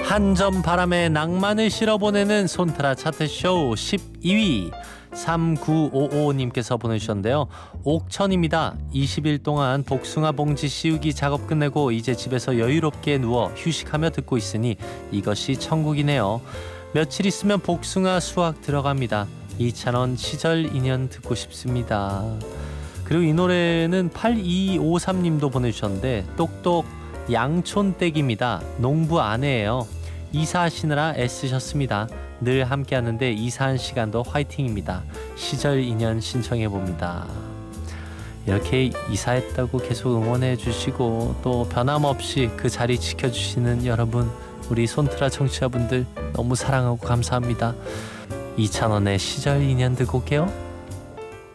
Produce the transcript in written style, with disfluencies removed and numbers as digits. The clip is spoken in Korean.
한 점 바람에 낭만을 실어보내는 손트라 차트쇼 12위 3955님께서 보내주셨는데요. 옥천입니다. 20일 동안 복숭아 봉지 씌우기 작업 끝내고 이제 집에서 여유롭게 누워 휴식하며 듣고 있으니 이것이 천국이네요. 며칠 있으면 복숭아 수확 들어갑니다. 이찬원 시절 인연 듣고 싶습니다. 그리고 이 노래는 8253님도 보내주셨는데 똑똑 양촌댁입니다. 농부 아내예요. 이사하시느라 애쓰셨습니다. 늘 함께하는데 이사한 시간도 화이팅입니다. 시절 인연 신청해봅니다. 이렇게 이사했다고 계속 응원해 주시고 또 변함없이 그 자리 지켜주시는 여러분, 우리 손트라 청취자분들 너무 사랑하고 감사합니다. 이찬원의 시절 인연 듣고 올게요.